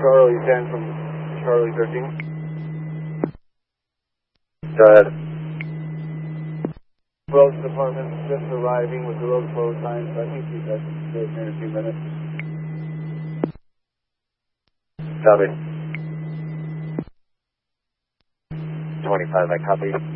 Charlie 10 from Charlie 13. Go ahead. Road department just arriving with the road closed sign, so I think you guys can stay here in a few minutes. Copy. 25, I copy.